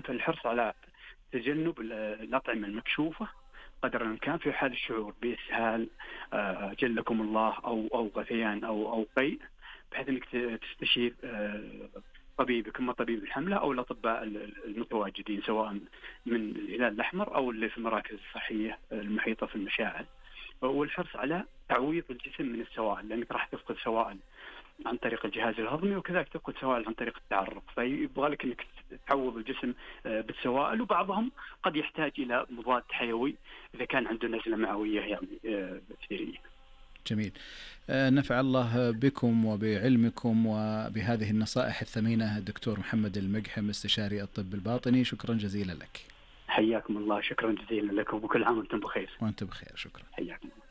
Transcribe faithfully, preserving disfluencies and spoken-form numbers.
فالحرص على تجنب الأطعمة المكشوفة قدر الإمكان في حال الشعور بإسهال آه، جلكم الله أو أو غثيان أو أو قيء، بحيث أنك تستشير آه، طبيبك، إما طبيب الحملة أو الأطباء المتواجدين سواء من الهلال الأحمر أو اللي في المراكز الصحية المحيطة في المشاعل. والحرص على تعويض الجسم من السوائل، لأنك راح تفقد سوائل عن طريق الجهاز الهضمي، وكذلك تفقد سوائل عن طريق التعرق، فيبغى لك انك تعوض الجسم بالسوائل. وبعضهم قد يحتاج الى مضاد حيوي اذا كان عنده نزله معويه يعني بكتيريه. جميل. نفع الله بكم وبعلمكم وبهذه النصائح الثمينة الدكتور محمد المقحم استشاري الطب الباطني، شكرا جزيلا لك. حياكم الله. شكرا جزيلا لكم وكل عام وانتم بخير. وانتم بخير. شكرا. حياكم الله.